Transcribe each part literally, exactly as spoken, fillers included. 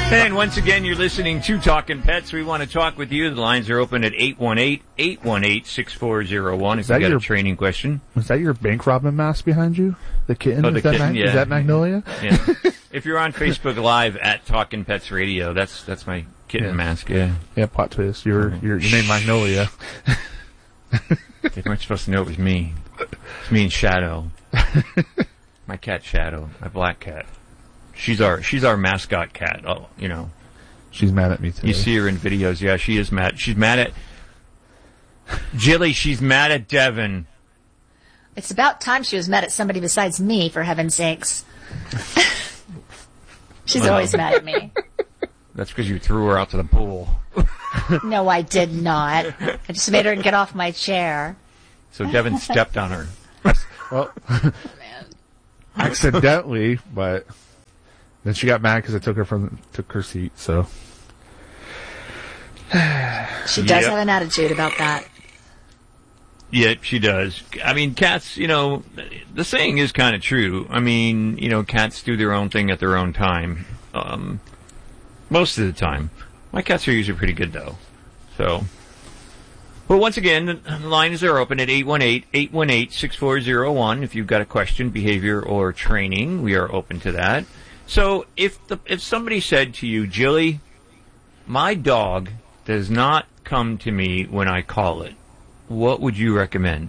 And once again, you're listening to Talking Pets. We want to talk with you. The lines are open at eight one eight, eight one eight, six four zero one if you got your, a training question. Was that your bank robbing mask behind you? The kitten? Oh, the is, that kitten Mag- yeah. is that Magnolia? Yeah. If you're on Facebook Live at Talking Pets Radio, that's that's my kitten yeah. mask, yeah. Yeah, plot twist. You're, you're, your name Magnolia. They weren't supposed to know it was me. It's me and Shadow. My cat Shadow, my black cat. She's our she's our mascot cat. Oh, you know. She's mad at me today. You see her in videos. Yeah, she is mad. She's mad at Jilly. She's mad at Devin. It's about time she was mad at somebody besides me, for heaven's sakes. She's well, always mad at me. That's because you threw her out to the pool. No, I did not. I just made her get off my chair. So Devin stepped on her. Well, accidentally, but then she got mad because I took her from took her seat. So she does yep. have an attitude about that. Yeah, she does. I mean, cats, you know, the saying is kind of true. I mean, you know, cats do their own thing at their own time. Um, most of the time. My cats are usually pretty good, though. So, well, once again, the lines are open at eight one eight, eight one eight, six four zero one. If you've got a question, behavior, or training, we are open to that. So, if the, if somebody said to you, Jilly, my dog does not come to me when I call it, what would you recommend?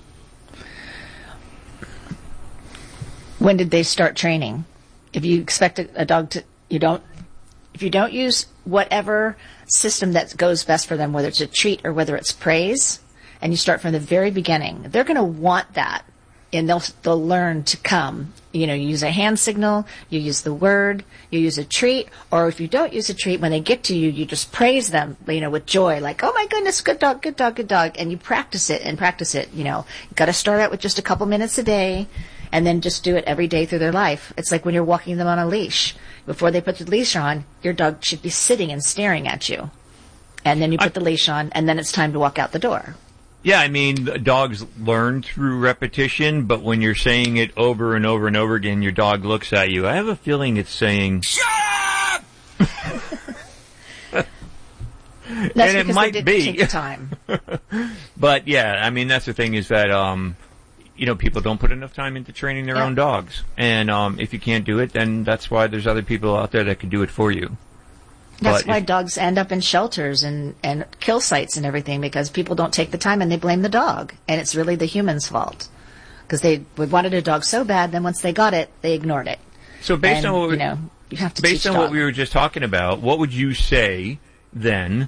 When did they start training? If you expect a, a dog to, you don't, if you don't use whatever system that goes best for them, whether it's a treat or whether it's praise, and you start from the very beginning, they're going to want that, and they'll they'll learn to come. You know, you use a hand signal, you use the word, you use a treat, or if you don't use a treat, when they get to you, you just praise them, you know, with joy, like, oh my goodness, good dog, good dog, good dog, and you practice it and practice it, you know. You've got to start out with just a couple minutes a day, and then just do it every day through their life. It's like when you're walking them on a leash. Before they put the leash on, your dog should be sitting and staring at you. And then you put I, the leash on, and then it's time to walk out the door. Yeah, I mean, dogs learn through repetition, but when you're saying it over and over and over again, your dog looks at you. I have a feeling it's saying, shut up! That's and it might they be. Take time. But yeah, I mean, that's the thing is that, um, you know, people don't put enough time into training their yeah. own dogs. And um, if you can't do it, then that's why there's other people out there that can do it for you. That's but why if, dogs end up in shelters and, and kill sites and everything, because people don't take the time and they blame the dog. And it's really the human's fault. Because they wanted a dog so bad, then once they got it, they ignored it. So based and, on what we, you know, you have to based teach on dog. what we were just talking about, what would you say then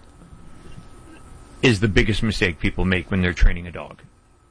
is the biggest mistake people make when they're training a dog?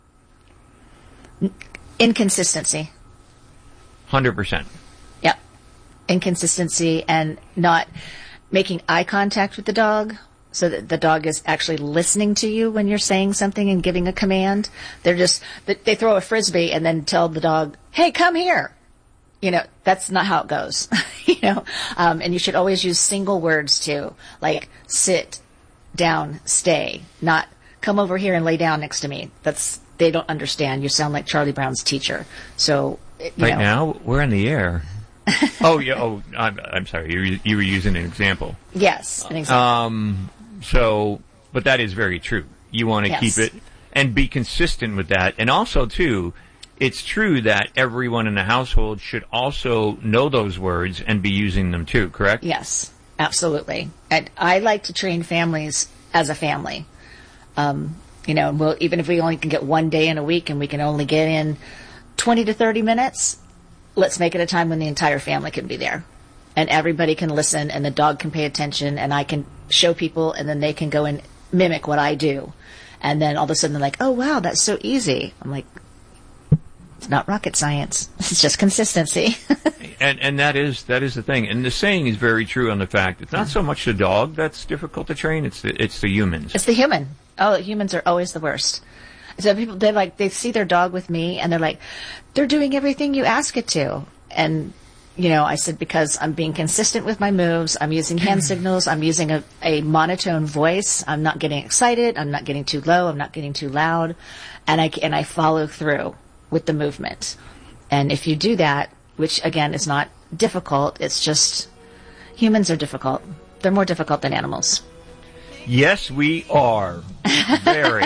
Inconsistency. one hundred percent. Yep. Inconsistency and not making eye contact with the dog so that the dog is actually listening to you when you're saying something and giving a command. They're just, they throw a frisbee and then tell the dog, hey, come here. You know, that's not how it goes. you know, um, and you should always use single words too, like sit, down, stay, not come over here and lay down next to me. That's, they don't understand. You sound like Charlie Brown's teacher. So, you right know. now, we're in the air. oh, yeah. Oh, I'm, I'm sorry. You, you were using an example. Yes, an example. Um, so, but that is very true. You want to yes. keep it and be consistent with that. And also, too, it's true that everyone in the household should also know those words and be using them, too, correct? Yes, absolutely. And I like to train families as a family. Um, you know, we'll, even if we only can get one day in a week and we can only get in twenty to thirty minutes, let's make it a time when the entire family can be there. And everybody can listen and the dog can pay attention and I can show people and then they can go and mimic what I do. And then all of a sudden they're like, oh, wow, that's so easy. I'm like, it's not rocket science. It's just consistency. and and that is that is the thing. And the saying is very true on the fact it's not so much the dog that's difficult to train, it's the, it's the humans. It's the human. Oh, humans are always the worst. So people, they like, they see their dog with me and they're like, they're doing everything you ask it to. And, you know, I said, because I'm being consistent with my moves, I'm using hand signals, I'm using a, a monotone voice, I'm not getting excited, I'm not getting too low, I'm not getting too loud, and I, and I follow through with the movement. And if you do that, which again is not difficult, it's just, Humans are difficult. They're more difficult than animals. Yes, we are. Very.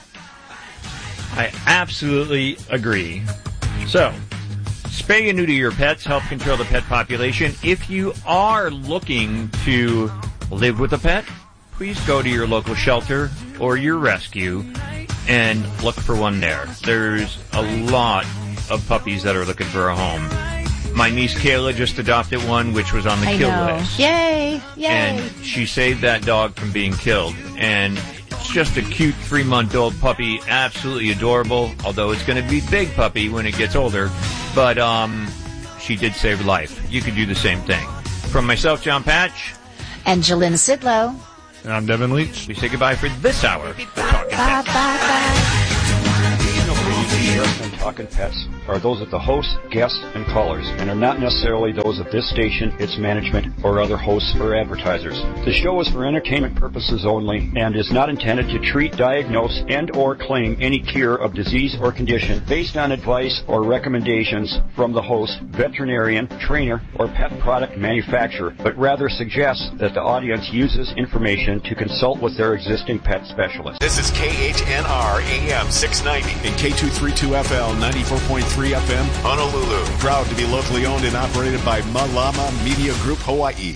I absolutely agree. So, spay and neuter your pets. Help control the pet population. If you are looking to live with a pet, please go to your local shelter or your rescue and look for one there. There's a lot of puppies that are looking for a home. My niece Kayla just adopted one, which was on the I kill know. list. Yay! Yay! And she saved that dog from being killed. And it's just a cute three-month-old puppy, absolutely adorable, although it's going to be big puppy when it gets older. But um, she did save life. You could do the same thing. From myself, John Patch. And Jalynn Sidlow. And I'm Devin Leach. We say goodbye for this hour of Talking Bye, Pets. bye, bye. And Talking Pets are those of the hosts, guests, and callers, and are not necessarily those of this station, its management, or other hosts or advertisers. The show is for entertainment purposes only and is not intended to treat, diagnose, and or claim any cure of disease or condition based on advice or recommendations from the host, veterinarian, trainer, or pet product manufacturer, but rather suggests that the audience uses information to consult with their existing pet specialist. This is K H N R A M six ninety and K two thirty-two F L ninety-four point three F M, Honolulu. Proud to be locally owned and operated by Malama Media Group, Hawaii.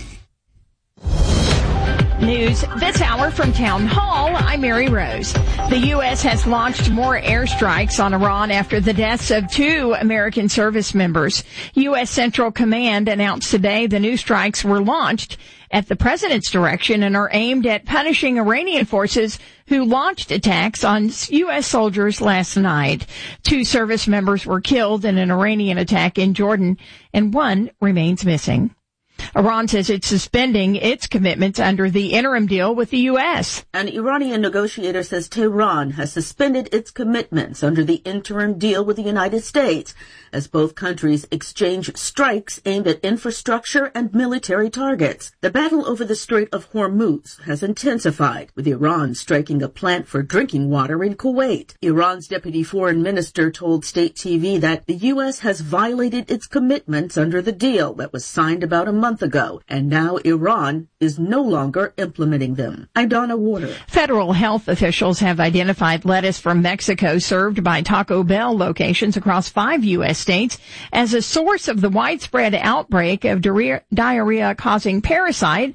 News this hour from Town Hall. I'm Mary Rose. The U S has launched more airstrikes on Iran after the deaths of two American service members. U S Central Command announced today the new strikes were launched at the president's direction and are aimed at punishing Iranian forces who launched attacks on U S soldiers last night. Two service members were killed in an Iranian attack in Jordan, and one remains missing. Iran says it's suspending its commitments under the interim deal with the U S. An Iranian negotiator says Tehran has suspended its commitments under the interim deal with the United States as both countries exchange strikes aimed at infrastructure and military targets. The battle over the Strait of Hormuz has intensified, with Iran striking a plant for drinking water in Kuwait. Iran's deputy foreign minister told state T V that the U S has violated its commitments under the deal that was signed about a month ago, and now Iran is no longer implementing them. I'm Donna Warner. Federal health officials have identified lettuce from Mexico served by Taco Bell locations across five U S states as a source of the widespread outbreak of diarrhea-causing parasite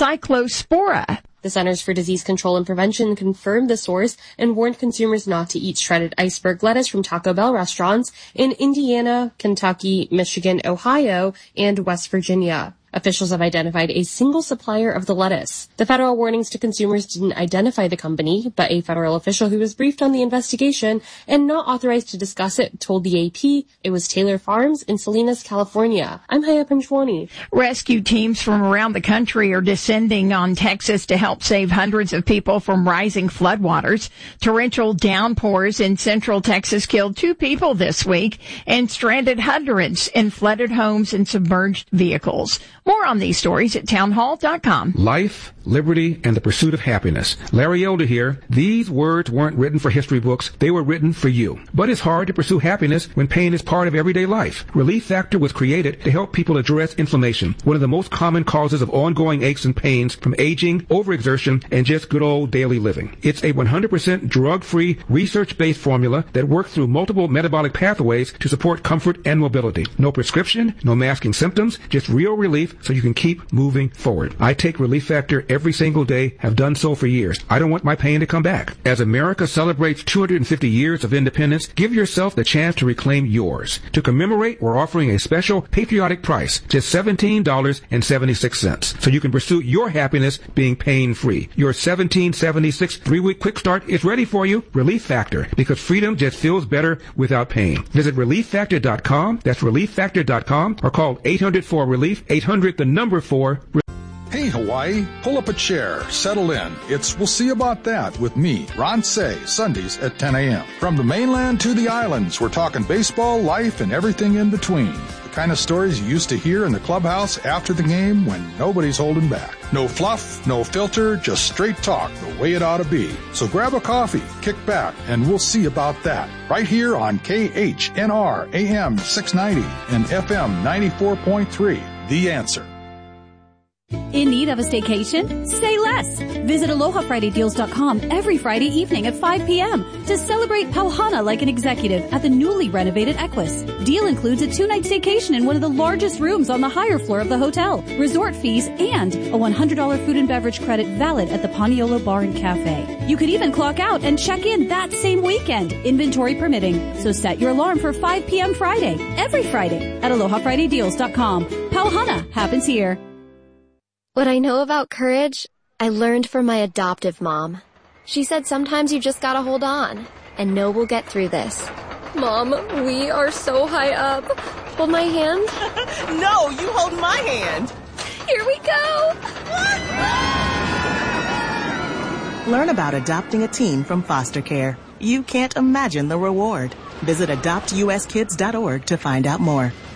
Cyclospora. The Centers for Disease Control and Prevention confirmed the source and warned consumers not to eat shredded iceberg lettuce from Taco Bell restaurants in Indiana, Kentucky, Michigan, Ohio, and West Virginia. Officials have identified a single supplier of the lettuce. The federal warnings to consumers didn't identify the company, but a federal official who was briefed on the investigation and not authorized to discuss it told the A P it was Taylor Farms in Salinas, California. I'm Haya Panchwani. Rescue teams from around the country are descending on Texas to help save hundreds of people from rising floodwaters. Torrential downpours in central Texas killed two people this week and stranded hundreds in flooded homes and submerged vehicles. More on these stories at townhall dot com. Life, liberty, and the pursuit of happiness. Larry Elder here. These words weren't written for history books. They were written for you. But it's hard to pursue happiness when pain is part of everyday life. Relief Factor was created to help people address inflammation, one of the most common causes of ongoing aches and pains from aging, overexertion, and just good old daily living. It's a one hundred percent drug-free, research-based formula that works through multiple metabolic pathways to support comfort and mobility. No prescription, no masking symptoms, just real relief so you can keep moving forward. I take Relief Factor every single day, have done so for years. I don't want my pain to come back. As America celebrates two hundred fifty years of independence, give yourself the chance to reclaim yours. To commemorate, we're offering a special patriotic price, just seventeen dollars and seventy-six cents, so you can pursue your happiness being pain-free. Your seventeen seventy-six three-week quick start is ready for you. Relief Factor, because freedom just feels better without pain. Visit relief factor dot com. That's relief factor dot com, or call eight hundred four relief, eight hundred the number four. Hey Hawaii, pull up a chair, settle in. It's We'll See About That with me, Ron Say, Sundays at ten a.m. From the mainland to the islands, we're talking baseball, life, and everything in between. The kind of stories you used to hear in the clubhouse after the game when nobody's holding back. No fluff, no filter, just straight talk the way it ought to be. So grab a coffee, kick back, and we'll see about that. Right here on K H N R A M six ninety and F M ninety-four point three. The Answer. In need of a staycation? Stay less. Visit Aloha Friday Deals dot com every Friday evening at five p.m. to celebrate Pauhana like an executive at the newly renovated Equus. Deal includes a two-night staycation in one of the largest rooms on the higher floor of the hotel, resort fees, and a one hundred dollars food and beverage credit valid at the Paniolo Bar and Cafe. You could even clock out and check in that same weekend, inventory permitting. So set your alarm for five p.m. Friday, every Friday at Aloha Friday Deals dot com. Pauhana happens here. What I know about courage, I learned from my adoptive mom. She said sometimes you just gotta hold on and know we'll get through this. Mom, we are so high up. Hold my hand. No, you hold my hand. Here we go. Learn about adopting a teen from foster care. You can't imagine the reward. Visit adopt u s kids dot org to find out more.